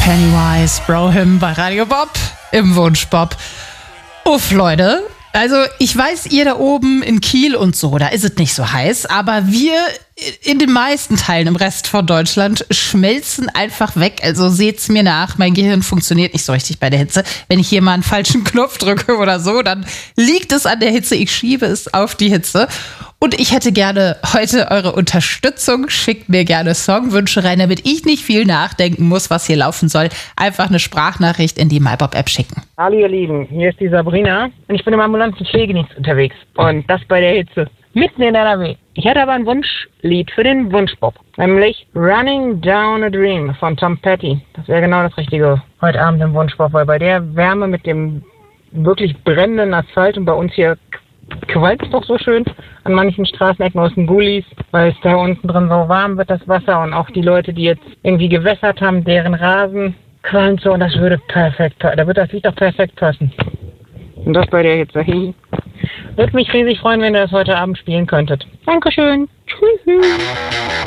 Pennywise, Bro Him bei Radio Bob im Wunschbob. Uff, Leute. Also ich weiß, ihr da oben in Kiel und so, da ist es nicht so heiß, aber wir in den meisten Teilen im Rest von Deutschland schmelzen einfach weg. Also seht's mir nach, mein Gehirn funktioniert nicht so richtig bei der Hitze. Wenn ich hier mal einen falschen Knopf drücke oder so, dann liegt es an der Hitze. Ich schiebe es auf die Hitze. Und ich hätte gerne heute eure Unterstützung. Schickt mir gerne Songwünsche rein, damit ich nicht viel nachdenken muss, was hier laufen soll. Einfach eine Sprachnachricht in die MyBob-App schicken. Hallo ihr Lieben, hier ist die Sabrina und ich bin im ambulanten Pflegedienst unterwegs. Und das bei der Hitze. Mitten in NRW. Ich hätte aber ein Wunschlied für den Wunschbob. Nämlich Running Down a Dream von Tom Petty. Das wäre genau das Richtige heute Abend im Wunschbob, weil bei der Wärme mit dem wirklich brennenden Asphalt und bei uns hier qualmt es doch so schön an manchen Straßenecken aus den Gullis, weil es da unten drin so warm wird, das Wasser, und auch die Leute, die jetzt irgendwie gewässert haben, deren Rasen qualmt so, und das würde perfekt, da wird das Lied doch perfekt passen. Und das bei der Hitze. Würde mich riesig freuen, wenn ihr das heute Abend spielen könntet. Dankeschön. Tschüss.